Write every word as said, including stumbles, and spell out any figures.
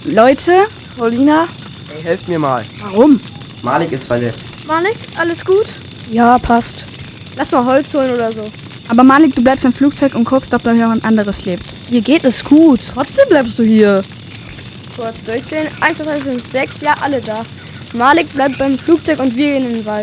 Leute, Paulina, Hey, helft mir mal. warum? Malik ist verletzt. Malik, alles gut? Ja, passt. Lass mal Holz holen oder so. Aber Malik, du bleibst im Flugzeug und guckst, ob da jemand anderes lebt. Mir geht es gut. Trotzdem bleibst du hier. Kurz durchzählen. eins, zwei, drei, fünf, sechs. Ja, alle da. Malik bleibt beim Flugzeug und wir gehen in den Wald.